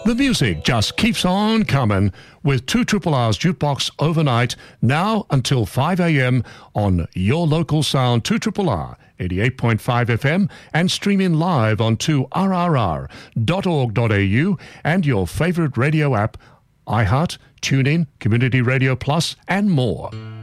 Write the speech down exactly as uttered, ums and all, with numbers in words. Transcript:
The music just keeps on coming with two Triple R's Jukebox overnight, now until five a.m. on your local sound, two Triple R, eighty-eight point five F M, and streaming live on two R R R dot org dot A U and your favorite radio app, iHeart, TuneIn, Community Radio Plus, and more.